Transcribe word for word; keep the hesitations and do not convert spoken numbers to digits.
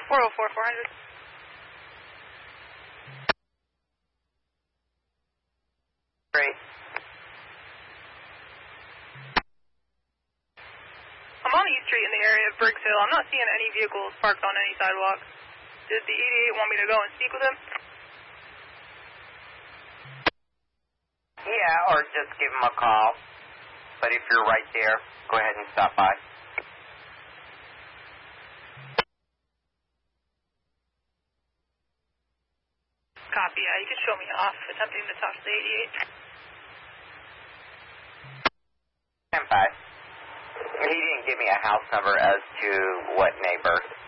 four oh four, four hundred. Great. I'm on East Street in the area of Briggs Hill. I'm not seeing any vehicles parked on any sidewalk. Did the eighty-eight want me to go and speak with him? Yeah, or just give him a call. But if you're right there, go ahead and stop by. Copy, yeah, you can show me off attempting to talk to the eighty-eight. ten five. He didn't give me a house number as to what neighbor.